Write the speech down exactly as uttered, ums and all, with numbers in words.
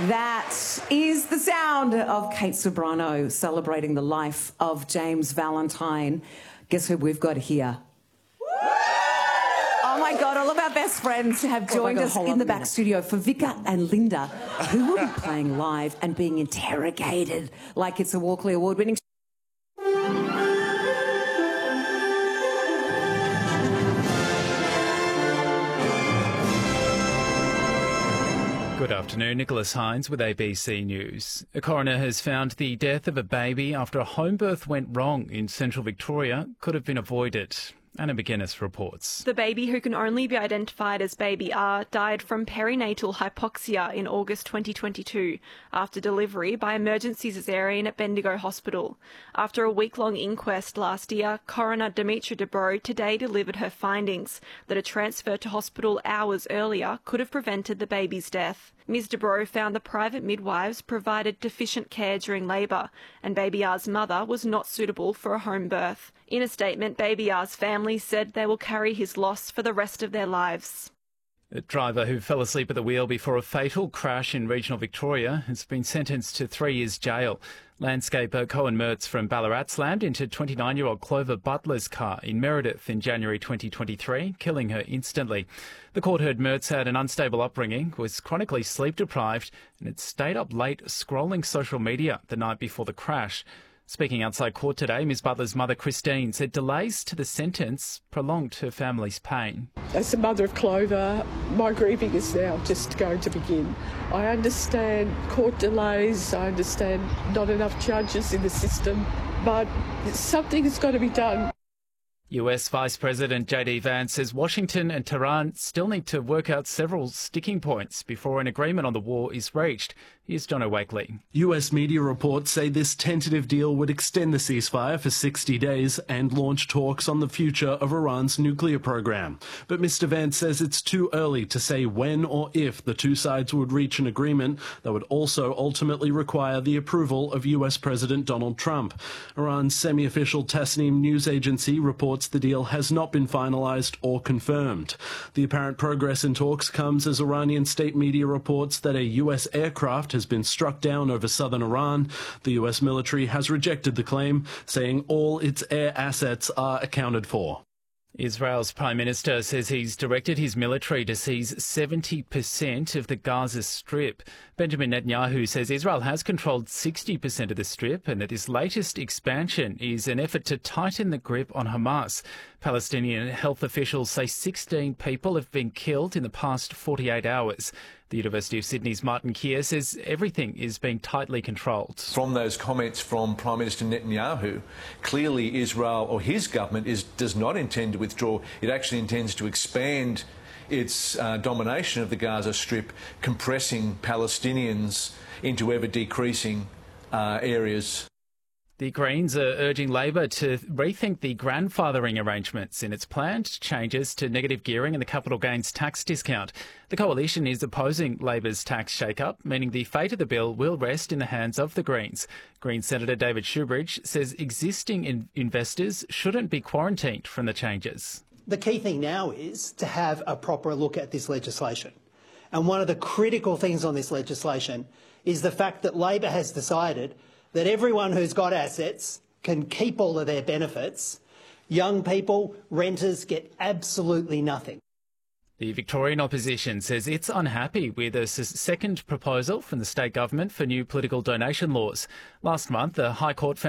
That is the sound of Kate Ceberano celebrating the life of James Valentine. Guess who we've got here? Oh my God, all of our best friends have joined us in the back studio for Vika and Linda, who will be playing live and being interrogated like it's a Walkley Award-winning. Good afternoon, Nicholas Hines with A B C News. A coroner has found the death of a baby after a home birth went wrong in central Victoria could have been avoided. Anna McGuinness reports. The baby, who can only be identified as Baby R, died from perinatal hypoxia in August twenty twenty-two after delivery by emergency caesarean at Bendigo Hospital. After a week-long inquest last year, coroner Demetra Dubrow today delivered her findings that a transfer to hospital hours earlier could have prevented the baby's death. Miz Dubrow found the private midwives provided deficient care during labour, and Baby R's mother was not suitable for a home birth. In a statement, Baby R's family said they will carry his loss for the rest of their lives. A driver who fell asleep at the wheel before a fatal crash in regional Victoria has been sentenced to three years jail. Landscaper Cohen Mertz from Ballarat slammed into twenty-nine-year-old Clover Butler's car in Meredith in January twenty twenty-three, killing her instantly. The court heard Mertz had an unstable upbringing, was chronically sleep-deprived and had stayed up late scrolling social media the night before the crash. Speaking outside court today, Miz Butler's mother, Christine, said delays to the sentence prolonged her family's pain. As the mother of Clover, my grieving is now just going to begin. I understand court delays, I understand not enough judges in the system, but something has got to be done. U S Vice President J D Vance says Washington and Tehran still need to work out several sticking points before an agreement on the war is reached. Here's John O'Wakely. U S media reports say this tentative deal would extend the ceasefire for sixty days and launch talks on the future of Iran's nuclear program. But Mister Vance says it's too early to say when or if the two sides would reach an agreement that would also ultimately require the approval of U S President Donald Trump. Iran's semi-official Tasnim news agency reports the deal has not been finalised or confirmed. The apparent progress in talks comes as Iranian state media reports that a U S aircraft has been struck down over southern Iran. The U S military has rejected the claim, saying all its air assets are accounted for. Israel's Prime Minister says he's directed his military to seize seventy percent of the Gaza Strip. Benjamin Netanyahu says Israel has controlled sixty percent of the Strip and that this latest expansion is an effort to tighten the grip on Hamas. Palestinian health officials say sixteen people have been killed in the past forty-eight hours. The University of Sydney's Martin Keir says everything is being tightly controlled. From those comments from Prime Minister Netanyahu, clearly Israel or his government is, does not intend to withdraw. It actually intends to expand its uh, domination of the Gaza Strip, compressing Palestinians into ever-decreasing uh, areas. The Greens are urging Labor to rethink the grandfathering arrangements in its planned changes to negative gearing and the capital gains tax discount. The coalition is opposing Labor's tax shake-up, meaning the fate of the bill will rest in the hands of the Greens. Green Senator David Shoebridge says existing in- investors shouldn't be quarantined from the changes. The key thing now is to have a proper look at this legislation. And one of the critical things on this legislation is the fact that Labor has decided that everyone who's got assets can keep all of their benefits. Young people, renters get absolutely nothing. The Victorian opposition says it's unhappy with a second proposal from the state government for new political donation laws. Last month, the High Court found